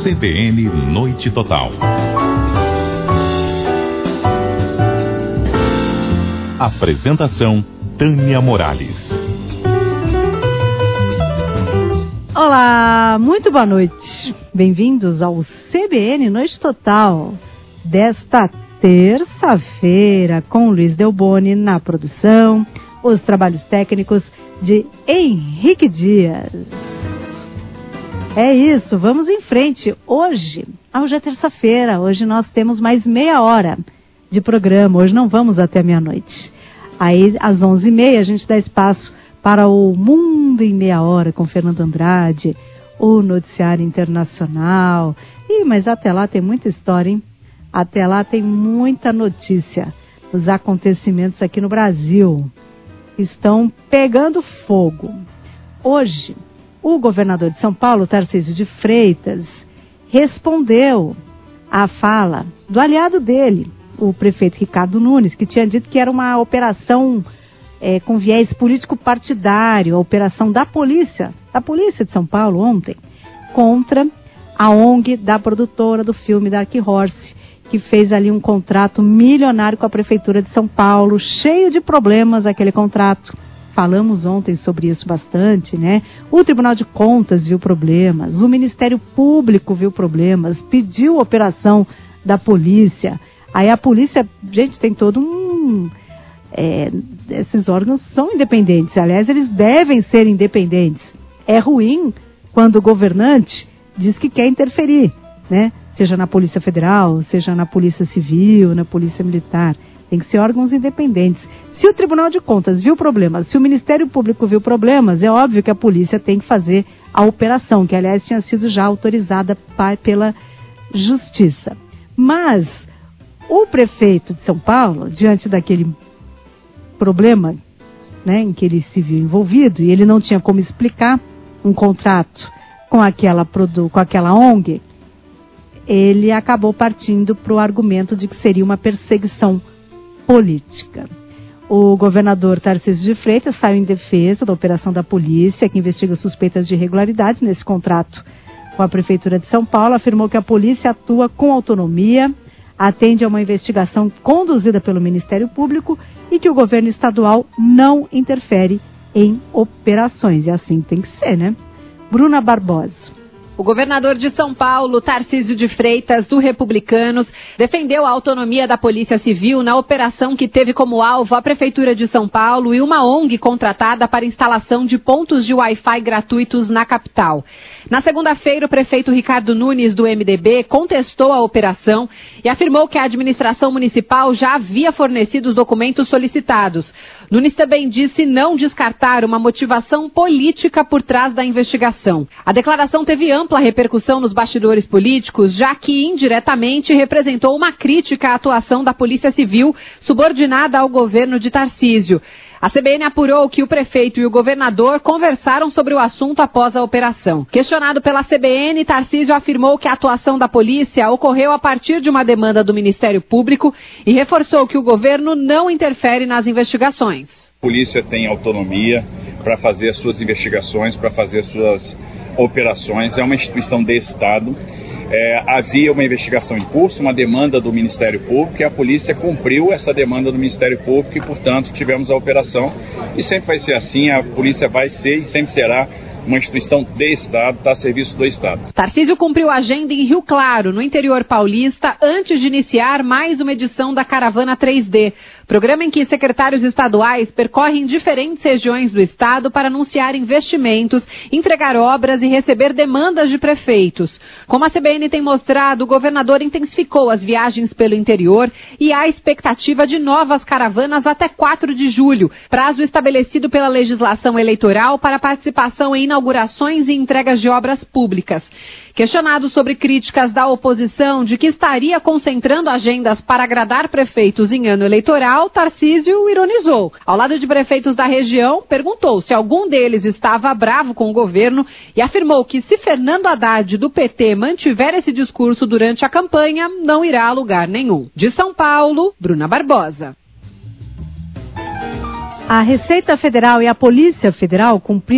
CBN Noite Total. Apresentação: Tânia Morales. Olá, muito boa noite. Bem-vindos ao CBN Noite Total desta terça-feira, com Luiz Delboni na produção, os trabalhos técnicos de Henrique Dias. É isso, vamos em frente. Hoje é terça-feira, hoje nós temos mais meia hora de programa, hoje não vamos até meia-noite. Aí, às 11h30, a gente dá espaço para o Mundo em Meia Hora, com Fernando Andrade, o Noticiário Internacional. Mas até lá tem muita história, hein? Até lá tem muita notícia. Os acontecimentos aqui no Brasil estão pegando fogo. Hoje, o governador de São Paulo, Tarcísio de Freitas, respondeu à fala do aliado dele, o prefeito Ricardo Nunes, que tinha dito que era uma operação com viés político-partidário, a operação da polícia de São Paulo ontem, contra a ONG da produtora do filme Dark Horse, que fez ali um contrato milionário com a Prefeitura de São Paulo, cheio de problemas aquele contrato. Falamos ontem sobre isso bastante, né? O Tribunal de Contas viu problemas, o Ministério Público viu problemas, pediu operação da polícia. Aí a polícia, gente, tem todo esses órgãos são independentes, aliás, eles devem ser independentes. É ruim quando o governante diz que quer interferir, né? Seja na Polícia Federal, seja na Polícia Civil, na Polícia Militar. Tem que ser órgãos independentes. Se o Tribunal de Contas viu problemas, se o Ministério Público viu problemas, é óbvio que a polícia tem que fazer a operação, que aliás tinha sido já autorizada pela Justiça. Mas o prefeito de São Paulo, diante daquele problema, né, em que ele se viu envolvido, e ele não tinha como explicar um contrato com aquela ONG, ele acabou partindo para o argumento de que seria uma perseguição política. O governador Tarcísio de Freitas saiu em defesa da operação da polícia, que investiga suspeitas de irregularidades nesse contrato com a Prefeitura de São Paulo, afirmou que a polícia atua com autonomia, atende a uma investigação conduzida pelo Ministério Público e que o governo estadual não interfere em operações. E assim tem que ser, né? Bruna Barbosa. O governador de São Paulo, Tarcísio de Freitas, do Republicanos, defendeu a autonomia da Polícia Civil na operação que teve como alvo a Prefeitura de São Paulo e uma ONG contratada para instalação de pontos de Wi-Fi gratuitos na capital. Na segunda-feira, o prefeito Ricardo Nunes, do MDB, contestou a operação e afirmou que a administração municipal já havia fornecido os documentos solicitados. Nunes também disse não descartar uma motivação política por trás da investigação. A declaração teve ampla repercussão nos bastidores políticos, já que indiretamente representou uma crítica à atuação da Polícia Civil subordinada ao governo de Tarcísio. A CBN apurou que o prefeito e o governador conversaram sobre o assunto após a operação. Questionado pela CBN, Tarcísio afirmou que a atuação da polícia ocorreu a partir de uma demanda do Ministério Público e reforçou que o governo não interfere nas investigações. A polícia tem autonomia para fazer as suas investigações, para fazer as suas operações, é uma instituição de Estado. Havia uma investigação em curso, uma demanda do Ministério Público, e a polícia cumpriu essa demanda do Ministério Público e, portanto, tivemos a operação. E sempre vai ser assim, a polícia vai ser e sempre será uma instituição de Estado, está a serviço do Estado. Tarcísio cumpriu a agenda em Rio Claro, no interior paulista, antes de iniciar mais uma edição da Caravana 3D, programa em que secretários estaduais percorrem diferentes regiões do estado para anunciar investimentos, entregar obras e receber demandas de prefeitos. Como a CBN tem mostrado, o governador intensificou as viagens pelo interior e há expectativa de novas caravanas até 4 de julho, prazo estabelecido pela legislação eleitoral para participação em inaugurações e entregas de obras públicas. Questionado sobre críticas da oposição de que estaria concentrando agendas para agradar prefeitos em ano eleitoral, Tarcísio ironizou. Ao lado de prefeitos da região, perguntou se algum deles estava bravo com o governo e afirmou que se Fernando Haddad, do PT, mantiver esse discurso durante a campanha, não irá a lugar nenhum. De São Paulo, Bruna Barbosa. A Receita Federal e a Polícia Federal cumpriram